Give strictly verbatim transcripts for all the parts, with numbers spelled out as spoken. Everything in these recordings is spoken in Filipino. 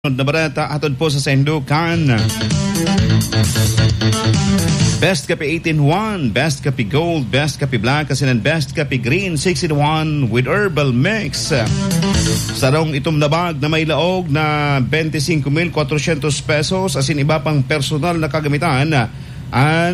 na barata atod po sa Sandokan. Best Kape eighteen one, Best Kape Gold, Best Kape Black, kasinan Best Kape Green sixteen one with Herbal Mix. Sarong itom na bag na may laog na twenty-five mil four hundred pesos, asin iba pang personal na kagamitan an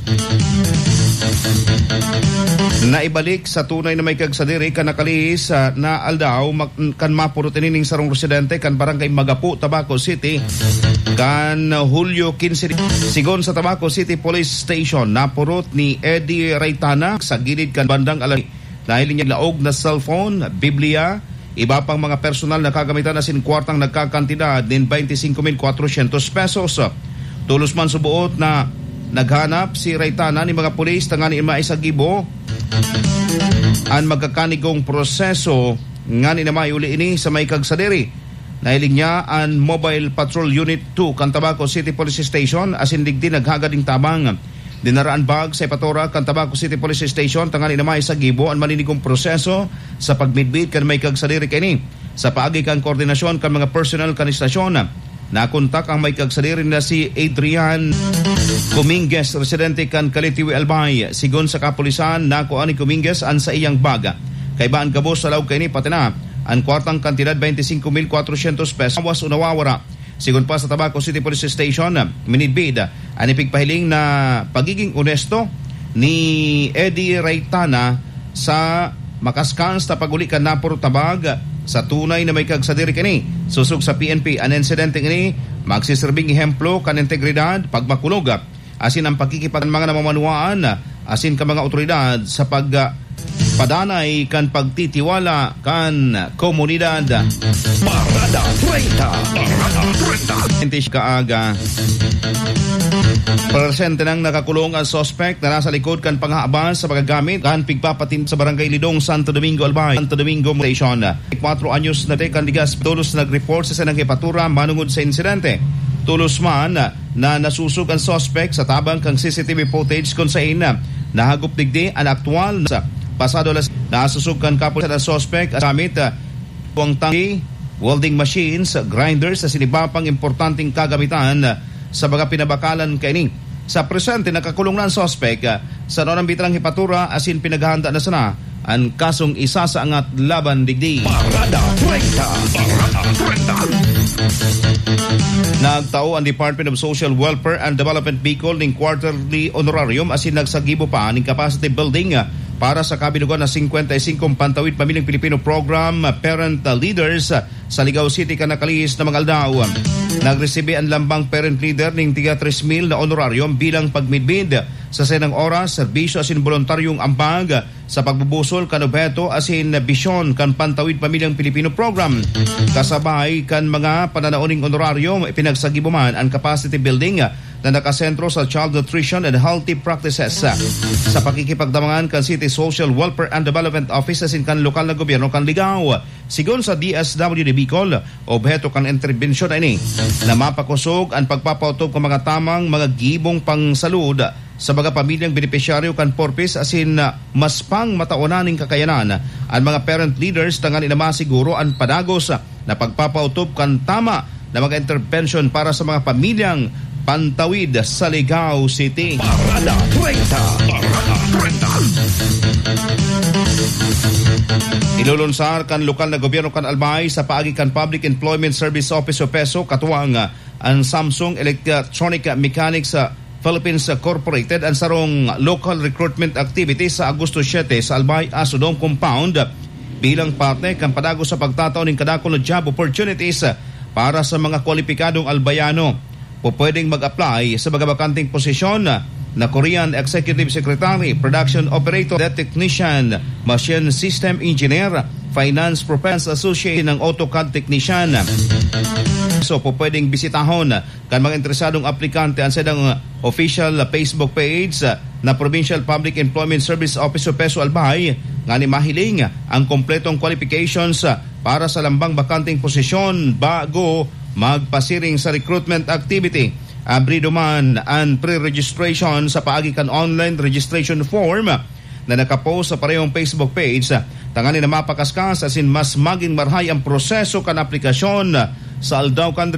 naibalik sa tunay na may kagsadiri kan nakalis uh, na aldaw mag, kan mapurot inining sarong residente kan barangay Magapu, Tabaco City kan uh, Hulyo fifteen sigon sa Tabaco City Police Station. Napurot ni Eddie Raytana sa gilid kan bandang alay dahil niya laog na cellphone, Biblia, iba pang mga personal na kagamitan na sinkwartang nagkakantidad din twenty-five mil four hundred pesos. Tulos man subuot na naghanap si Raytana ni mga pulis tangani maisagibo ang magkakanigong proseso nga ni na may uli ini sa may kagsadiri. Nahiling niya ang Mobile Patrol Unit two kan Tabaco City Police Station asin digdi naghagading tabang dinaraan bag sa ipatora kan Tabaco City Police Station tangani na may sagibo ang maninigong proseso sa pagmidbid kan may kagsadiri kini sa paagi kan koordinasyon kan mga personnel kan istasyon. Nakontak ang may kagsadiri na si Adrian Cominguez, residente kan Kalitiwi Albay. Sigon sa kapulisan, nako ani Cominguez an sa iyang baga. Kay baan kabos sa laog kay ni patina ang kwartang kantidad twenty-five mil four hundred pesos. Awas unawawara. Sigon pa sa Tabaco City Police Station, minidbid ang ipigpahiling na pagiging onesto ni Eddie Raytana sa makaskans na paguli kan napuro tabag sa tunay na may kagsadiri kini. Susug sa P N P ang insidente ini magsisirbing ehemplo kan integridad, pagmakulog asin ang pagkikipag mga namamanuan asin ka mga otoridad sa pagpadanay kan pagtitiwala kan komunidad. Parada treinta, Parada treinta. Kaaga presente nang nakakulong ang suspect na nasa likod kan panghaabas sa paggamit kan pigpapatim sa barangay Lidong, Santo Domingo, Albay, Santo Domingo Station. four anyos na te kan ligas tulos nagreport sa sanang hipatura manungod sa insidente. Tulos man na nasusog ang suspect sa tabang kang C C T V footage kung saan nahagop digdi ang aktual sa pasado las nasusog kan kapos sa suspect gamit buwang tangi, welding machines, grinders sa sinibapang importanteng kagamitan sa mga pinabakalan kaini. Sa presente nakakulong na ang suspect sa noong bitrang hipatura asin pinaghahanda na sana ang kasong isa sa angat laban digdi. Parada treinta, Parada treinta. Nagtao ang Department of Social Welfare and Development Bicol ng quarterly honorarium asin nagsagibo pa ng capacity building para sa kabilugan na fifty-five Pantawid Pamilyang Pilipino Program Parent Leaders sa Ligao City kanakalis na mga aldaw. Nagresibe ang lambang parent leader ng tiga three mil na honorarium bilang pagmidbid sa senang oras, serbisyo asin voluntaryong ambag sa pagbubusol kan objeto asin bisyon kan Pantawid Pamilyang Pilipino Program. Kasabay kan mga pananaoning honorarium pinagsagibo man ang capacity building na nakasentro sa child nutrition and healthy practices sa pakikipagdamangan kan City Social Welfare and Development Office asin kan lokal na gobyerno kan Ligao. Sigon sa D S W D Bicol, objeto kan intervensyon ini na mapakusog ang pagpapautob ng mga tamang mga gibong pangsalud sa mga pamilyang benepisyaryo kan porpis asin mas pang mataunaning kakayanan ang mga parent leaders tangan ina masiguro ang padagos na pagpapautob kan tama na mga intervention para sa mga pamilyang Pantawid sa Ligao City. Parada treinta, Parada treinta. Ilulunsar kan lokal na gobyerno kan Albay sa paagi kan Public Employment Service Office o PESO katuwang ang Samsung Electronic Mechanics Philippines Corporated ang sarong local recruitment activity sa Agosto seven sa Albay Asudong Compound bilang parte kan padago sa pagtataw ng kadakol na job opportunities para sa mga kwalipikadong albayano. Po pwedeng mag-apply sa mga bakanting posisyon na Korean Executive Secretary, Production Operator, Technician, Machine System Engineer, Finance Professional Associate ng AutoCAD Technician. So po pwedeng bisitahon kan mga interesadong aplikante ang sedang official Facebook page na Provincial Public Employment Service Office o PESO Albay nga ni mahiling ang kompletong qualifications para sa lambang bakanting posisyon bago magpasiring sa recruitment activity. Abrido man ang pre-registration sa paagi kan online registration form na nakapost sa parehong Facebook page. Tangani na mapakaskas asin mas maging marhay ang proseso kan aplikasyon sa Aldaw Country